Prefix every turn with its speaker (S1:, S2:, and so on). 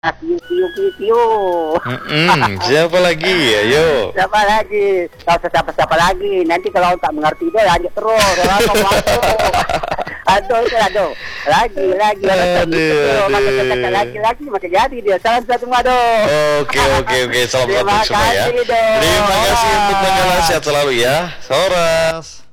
S1: Piu.
S2: Siapa lagi? Ayo.
S1: Siapa lagi? Siapa lagi? Nanti kalau tak mengerti dia lanjut terus. Aduh. Lagi.
S2: Aduh.
S1: Lagi masih jadi dia. Salam satu madu.
S2: Oke. Salam satu semua ya.
S1: Terima kasih, Dok.
S2: Terima kasih untuk penjelasan sehat selalu ya. Soras.